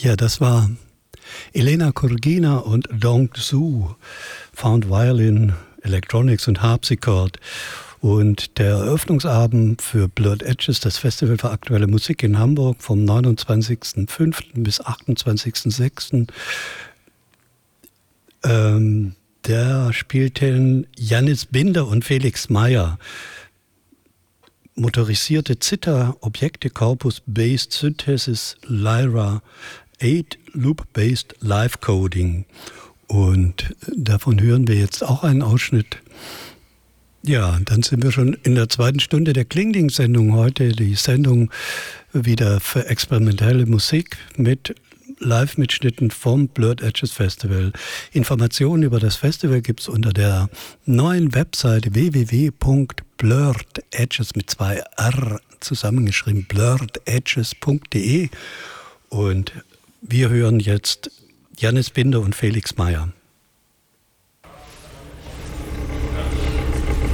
Ja, das war Elena Kurgina und Dong Xu, Found Violin, Electronics und Harpsichord. Und der Eröffnungsabend für Blurred Edges, das Festival für aktuelle Musik in Hamburg, vom 29.05. bis 28.06. Da spielten Jannis Binder und Felix Meyer. Motorisierte Zither, Objekte, Corpus Based Synthesis, Lyra, 8 Loop-Based Live Coding. Und davon hören wir jetzt auch einen Ausschnitt. Ja, dann sind wir schon in der zweiten Stunde der Klingding-Sendung heute. Die Sendung wieder für experimentelle Musik mit Live-Mitschnitten vom Blurred Edges Festival. Informationen über das Festival gibt es unter der neuen Webseite www.blurrededges mit 2 R zusammengeschrieben, blurrededges.de. Und wir hören jetzt Jannis Binder und Felix Meyer.